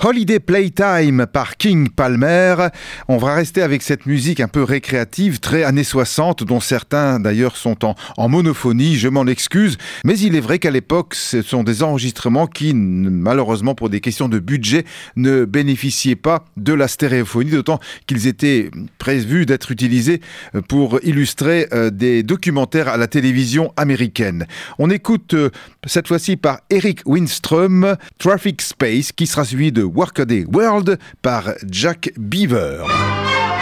Holiday Playtime par King Palmer. On va rester avec cette musique un peu récréative, très années 60, dont certains d'ailleurs sont en monophonie, je m'en excuse. Mais il est vrai qu'à l'époque, ce sont des enregistrements qui, malheureusement pour des questions de budget, ne bénéficiaient pas de la stéréophonie, d'autant qu'ils étaient prévus d'être utilisés pour illustrer des documentaires à la télévision américaine. On écoute cette fois-ci par Eric Winstrom, Traffic Space, qui sera suivi de Workaday World par Jack Beaver.